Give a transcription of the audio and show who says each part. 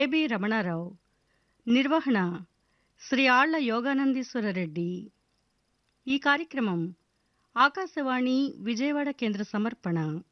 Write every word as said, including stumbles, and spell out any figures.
Speaker 1: AB Ramanarao. నిర్వహణ శ్రీ ఆళ్ల యోగానందీశ్వర రెడ్డి. ఈ కార్యక్రమం ఆకాశవాణి విజయవాడ కేంద్ర సమర్పణ.